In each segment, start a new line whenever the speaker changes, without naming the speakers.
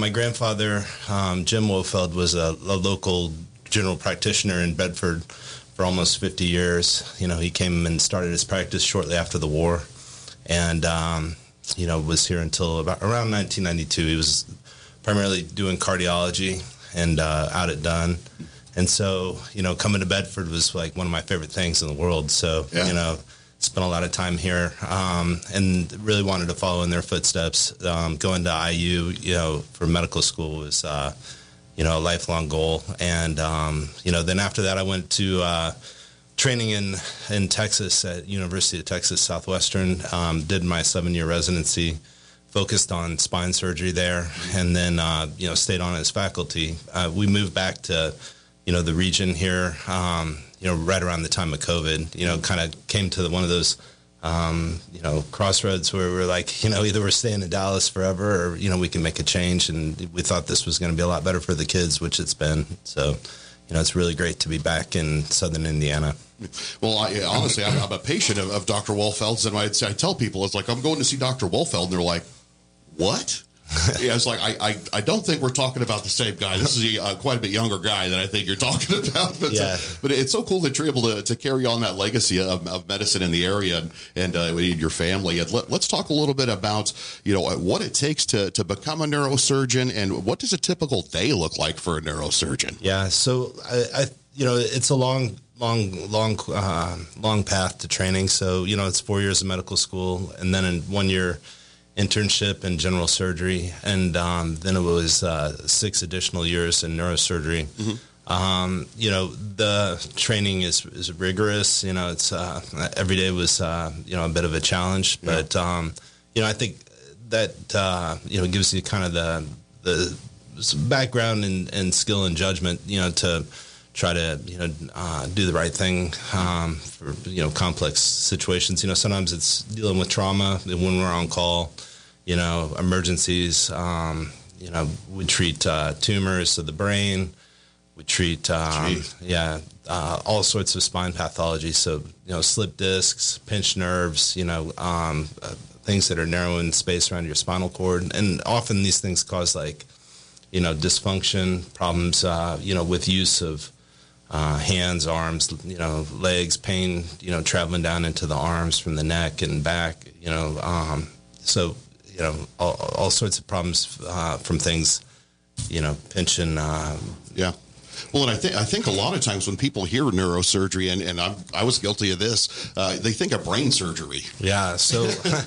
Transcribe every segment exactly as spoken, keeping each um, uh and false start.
my grandfather, um, Jim Wolfeld, was a, a local general practitioner in Bedford for almost fifty years. You know, he came and started his practice shortly after the war, and um, you know, was here until about around nineteen ninety-two. He was primarily doing cardiology and uh, out at Dunn. And so, you know, coming to Bedford was like one of my favorite things in the world. So, yeah. you know, spent a lot of time here um, and really wanted to follow in their footsteps. Um, going to I U, you know, for medical school was, uh, you know, a lifelong goal. And, um, you know, then after that I went to uh, training in, in Texas at University of Texas Southwestern, um, did my seven-year residency, focused on spine surgery there, and then, uh, you know, stayed on as faculty. Uh, we moved back to, you know, the region here, um, you know, right around the time of COVID, you know, kind of came to the, one of those, um, you know, crossroads where we're like, you know, either we're staying in Dallas forever or, you know, we can make a change. And we thought this was going to be a lot better for the kids, which it's been. So, you know, it's really great to be back in Southern Indiana.
Well, I, honestly, I'm, I'm a patient of, of Doctor Wolfeld's, and I'd say, I tell people, it's like, I'm going to see Doctor Wolfeld, and they're like, what? Yeah, it's like, I, I, I don't think we're talking about the same guy. This is a, uh, quite a bit younger guy than I think you're talking about. But,
yeah.
uh, but it's so cool that you're able to, to carry on that legacy of, of medicine in the area and, and uh, your family. And let, let's talk a little bit about, you know, what it takes to, to become a neurosurgeon, and what does a typical day look like for a neurosurgeon?
Yeah, so, I, I you know, it's a long, long, long, uh, long path to training. So, you know, it's four years of medical school, and then in one year internship in general surgery, and um, then it was uh, six additional years in neurosurgery. Mm-hmm. Um, you know, the training is, is rigorous. You know, it's uh, every day was uh, you know, a bit of a challenge, yeah. but um, you know, I think that uh, you know, gives you kind of the the background and, and skill and judgment, you know, to try to, you know, uh, do the right thing um, for, you know, complex situations. You know, sometimes it's dealing with trauma when we're on call, you know, emergencies. Um, you know, we treat uh, tumors of the brain. We treat, um, yeah, uh, all sorts of spine pathology. So, you know, slip discs, pinched nerves, you know, um, uh, things that are narrowing space around your spinal cord. And often these things cause, like, you know, dysfunction, problems, uh, you know, with use of Uh, hands, arms, you know, legs, pain, you know, traveling down into the arms from the neck and back, you know. Um, so, you know, all, all sorts of problems uh, from things, you know, pinching. Uh,
yeah. Well, and I think I think a lot of times when people hear neurosurgery, and, and I'm, I was guilty of this, uh, they think of brain surgery.
Yeah. So,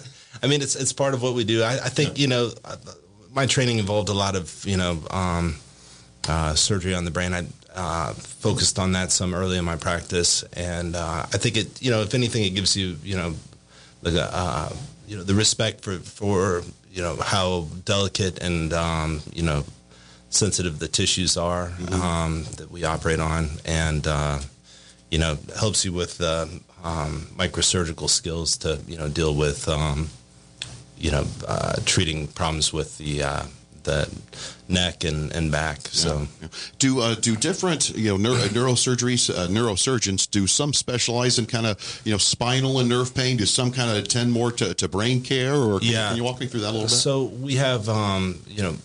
I mean, it's it's part of what we do. I, I think, yeah. you know, my training involved a lot of, you know, um, uh, surgery on the brain. I Uh, focused on that some early in my practice, and uh, I think it, you know, if anything, it gives you, you know, like a, uh, you know, the respect for, for, you know, how delicate and, um, you know, sensitive the tissues are mm-hmm. um, that we operate on, and, uh, you know, helps you with uh, um, microsurgical skills to, you know, deal with, um, you know, uh, treating problems with the uh, the neck and, and back. So,
yeah, yeah. do uh, do different you know neuro, neurosurgeries, uh, neurosurgeons do some specialize in kind of you know spinal and nerve pain? Do some kind of tend more to, to brain care? Or can,
yeah.
can you walk me through that a little bit?
So we have um, you know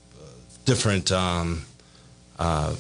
different um, uh,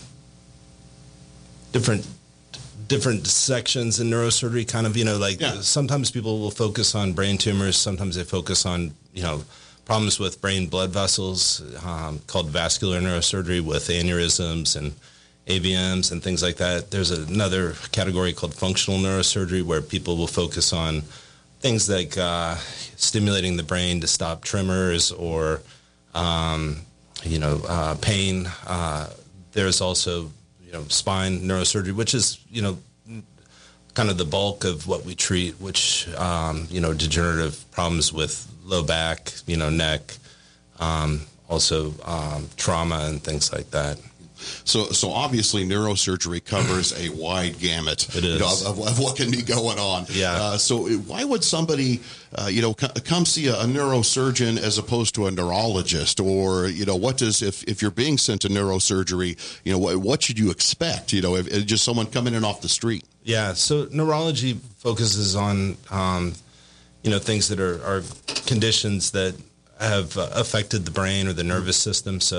different. different sections in neurosurgery, kind of, you know, like yeah. sometimes people will focus on brain tumors. Sometimes they focus on, you know, problems with brain blood vessels, um, called vascular neurosurgery with aneurysms and A V Ms and things like that. There's another category called functional neurosurgery where people will focus on things like uh, stimulating the brain to stop tremors or, um, you know, uh, pain. Uh, there's also, you know, spine neurosurgery, which is, you know, kind of the bulk of what we treat, which, um, you know, degenerative problems with low back, you know, neck, um, also um, trauma and things like that.
So, so obviously, neurosurgery covers a wide gamut
it is.
You know, of, of what can be going on.
Yeah.
Uh, so, why would somebody, uh, you know, c- come see a, a neurosurgeon as opposed to a neurologist? Or, you know, what does if, if you're being sent to neurosurgery, you know, what, what should you expect? You know, if, if just someone coming in off the street.
Yeah. So, neurology focuses on, um, you know, things that are, are conditions that have uh, affected the brain or the nervous system. So